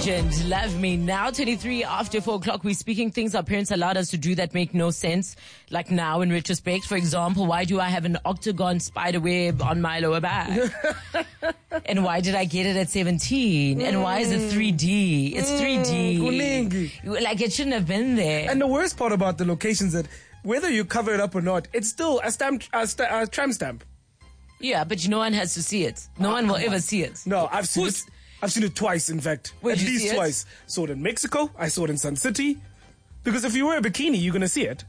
Legend, Love Me. Now 23 after 4 o'clock, we're speaking things our parents allowed us to do that make no sense. Like now in retrospect, for example, why do I have an octagon spider web on my lower back? And why did I get it at 17? And why is it 3D? It's 3D. Like it shouldn't have been there. And the worst part about the locations that whether you cover it up or not, it's still a tram stamp. Yeah, but no one has to see it. No one will ever see it. No, I've seen it. I've seen it twice, in fact. Where'd At you least see it? twice. Saw it in Mexico. I saw it in Sun City. Because if you wear a bikini, you're going to see it.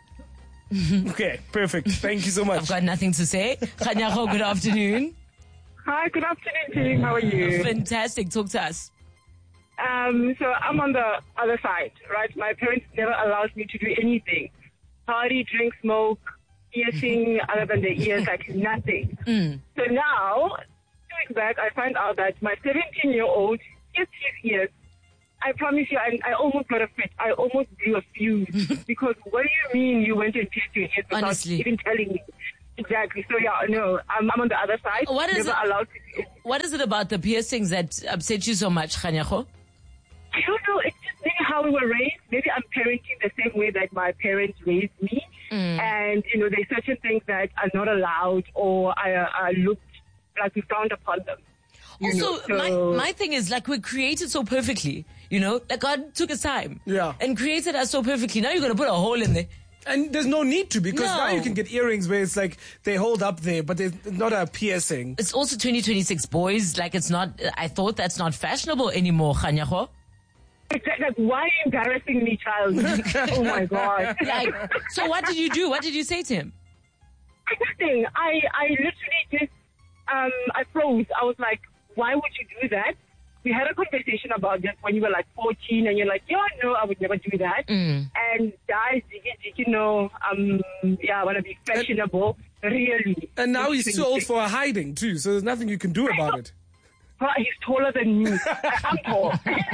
Okay, perfect. Thank you so much. I've got nothing to say. Khanyago, good afternoon. Hi, good afternoon, team. How are you? Fantastic. Talk to us. So I'm on the other side, right? My parents never allowed me to do anything. Party, drink, smoke, piercing, other than the ears, like nothing. So now, 2 weeks back, I find out that my 17-year-old gets his ears. I promise you, I almost got a fit. I almost blew a fuse. Because what do you mean you went and pierced your ears without Honestly. even telling me? Exactly. So yeah, no, I'm on the other side. What is never it? allowed to. What is it about the piercings that upset you so much, Khanyago? I don't know. It's just maybe how we were raised. Maybe I'm parenting the same way that my parents raised me. And, there's certain things that are not allowed or are looked like we frowned upon them. Also, my thing is, like, we're created so perfectly, like God took his time. Yeah. And created us so perfectly. Now you're going to put a hole in there. And there's no need to, because No. now you can get earrings where it's like they hold up there, but they're not a piercing. It's also 2026, boys. Like, it's not, I thought that's not fashionable anymore, Khanyago. Like, why are you embarrassing me, child? Oh my God. Like, so what did you do? What did you say to him? Nothing. I literally just, I froze. I was like, why would you do that? We had a conversation about this when you were like 14 and you're like, yeah, no, I would never do that. And guys, I want to be fashionable, really. And now It's he's too old 26. for a hiding, too, so there's nothing you can do about it. Bro, he's taller than me. I'm tall.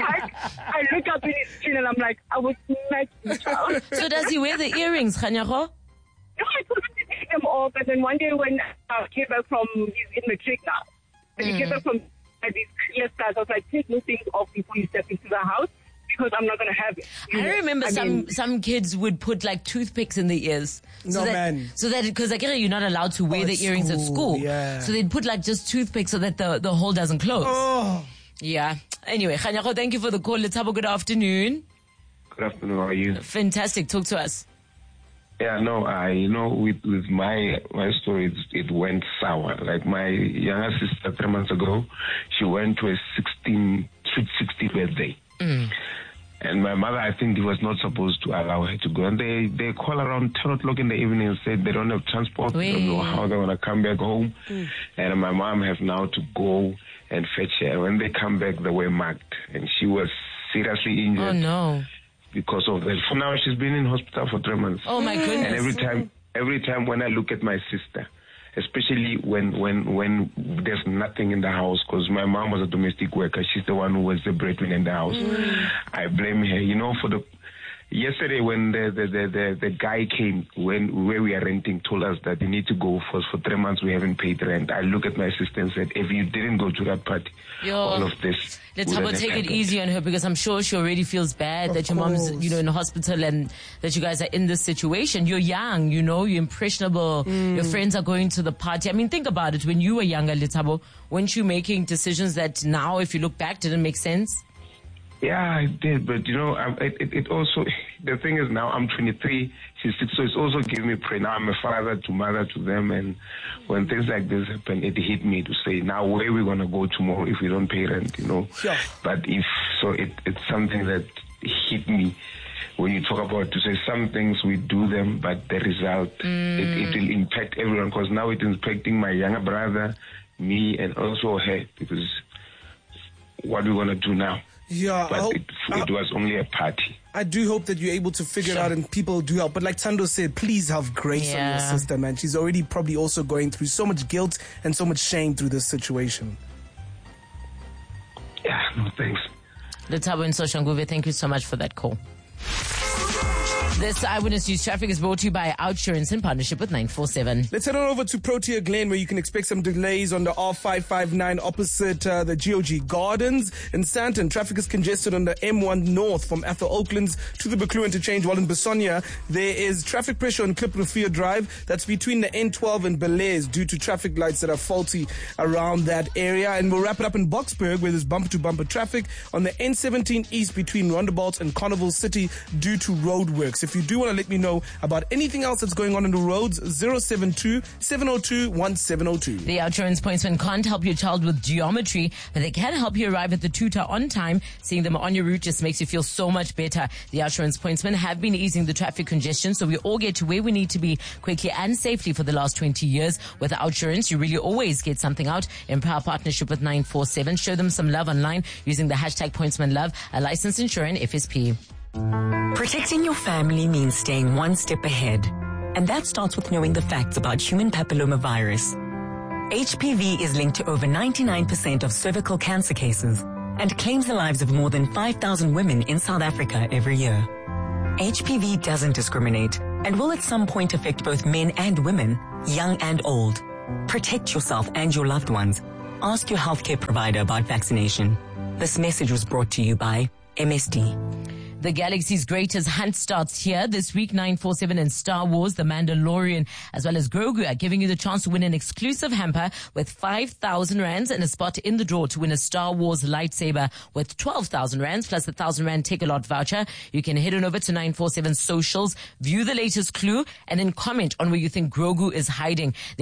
I look up in his chin and I'm like, I was smack you, child. So does he wear the earrings, Khanyago? No, I told him to take them off. And then one day when I came back from, he's in matric now. When he came back from these clear stars, I was like, take those things off before you step into the house because I'm not going to have it. I remember some kids would put like toothpicks in the ears. No, man. So that, because like, you're not allowed to wear at the earrings at school, school. yeah. So they'd put like just toothpicks so that the hole doesn't close. Oh. Yeah. Anyway, Khanyago, thank you for the call. Let's have a good afternoon. Good afternoon. How are you? Fantastic. Talk to us. Yeah, no, with my story, it went sour. Like my younger sister 3 months ago, she went to a 60th birthday. And my mother, I think, was not supposed to allow her to go. And they call around 10 o'clock in the evening and said they don't have transport. They don't know how they're going to come back home. And my mom has now to go and fetch her. When they come back, they were marked. And she was seriously injured. Oh, no. Because of that. For now, she's been in hospital for 3 months. Oh, my goodness. And every time when I look at my sister, especially when there's nothing in the house, because my mom was a domestic worker, she's the one who was the breadwinner in the house. I blame her. Yesterday when the guy came where we are renting, told us that you need to go for 3 months, we haven't paid rent. I look at my sister and said, if you didn't go to that party, all of this. Let's have take it easy on her, because I'm sure she already feels bad that your mom's, in the hospital and that you guys are in this situation. You're young, you're impressionable. Your friends are going to the party. I mean, think about it. When you were younger, Lethabo, weren't you making decisions that now, if you look back, didn't make sense? Yeah, I did, but it also, the thing is now I'm 23, she's 6, so it's also giving me pride. Now I'm a father to mother to them, and when things like this happen, it hit me to say, now where are we going to go tomorrow if we don't pay rent, Yeah. But it's something that hit me when you talk about, to say some things we do them, but the result, it will impact everyone, because now it's impacting my younger brother, me, and also her, because what we're going to do now. Yeah, But it was only a party. I do hope that you're able to figure it out and people do help. But like Tando said, please have grace on your sister, man. She's already probably also going through so much guilt and so much shame through this situation. Yeah, no, thanks. Lethabo and Soshanguve, thank you so much for that call. This Eyewitness News traffic is brought to you by Outsurance in partnership with 947. Let's head on over to Protea Glen, where you can expect some delays on the R559 opposite the GOG Gardens. In Sandton, traffic is congested on the M1 North from Athol Oaklands to the Buccleuch interchange, while in Besonia, there is traffic pressure on Klippenrivier Drive. That's between the N12 and Belair due to traffic lights that are faulty around that area. And we'll wrap it up in Boksburg, where there's bumper-to-bumper traffic on the N17 East between Rondebosch and Carnival City due to road works. If you do want to let me know about anything else that's going on in the roads, 072-702-1702. The Outsurance pointsman can't help your child with geometry, but they can help you arrive at the tutor on time. Seeing them on your route just makes you feel so much better. The Outsurance pointsmen have been easing the traffic congestion so we all get to where we need to be quickly and safely for the last 20 years. With Outsurance, you really always get something out. In proud partnership with 947, show them some love online using the hashtag pointsmanlove, a licensed insurer and FSP. Protecting your family means staying one step ahead. And that starts with knowing the facts about human papillomavirus. HPV is linked to over 99% of cervical cancer cases and claims the lives of more than 5,000 women in South Africa every year. HPV doesn't discriminate and will at some point affect both men and women, young and old. Protect yourself and your loved ones. Ask your healthcare provider about vaccination. This message was brought to you by MSD. The galaxy's greatest hunt starts here this week. 947 and Star Wars, The Mandalorian, as well as Grogu are giving you the chance to win an exclusive hamper with 5,000 rands and a spot in the draw to win a Star Wars lightsaber with 12,000 rands plus a 1,000 rand Take-A-Lot voucher. You can head on over to 947 socials, view the latest clue, and then comment on where you think Grogu is hiding.